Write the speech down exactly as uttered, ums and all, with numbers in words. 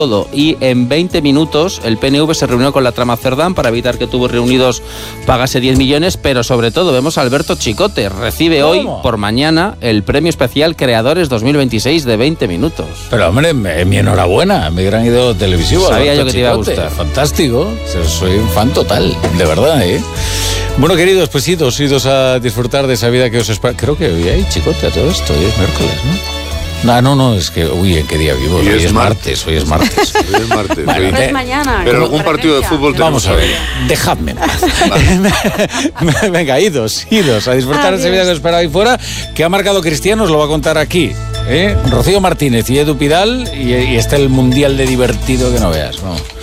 todo. Y en veinte minutos el P N V se reunió con la trama Cerdán para evitar que Tubos Reunidos pagase diez millones, pero sobre todo vemos a Alberto Chicote. Recibe ¿Cómo? hoy por mañana el premio especial Creadores dos mil veintiséis de veinte minutos. Pero hombre, mi enhorabuena, mi gran ídolo televisivo. Sabía Alberto yo que te iba a gustar. Fantástico, soy un fan total, de verdad, ¿eh? Bueno, queridos, pues idos, idos a disfrutar de esa vida que os espera. Creo que hoy hay Chicote a todo esto, hoy es miércoles, ¿no? No, no, no, es que, uy, ¿en qué día vivo? Hoy, hoy es, es martes, hoy es martes. Hoy es martes. Bueno, hoy es mañana. Pero algún partido de fútbol tenemos. Vamos a ver, dejadme. Vale. Venga, idos, idos, a disfrutar de esa vida que os espera ahí fuera, que ha marcado Cristiano, os lo va a contar aquí. ¿eh? Rocío Martínez y Edu Pidal, y, y está el mundial de divertido que no veas, vamos.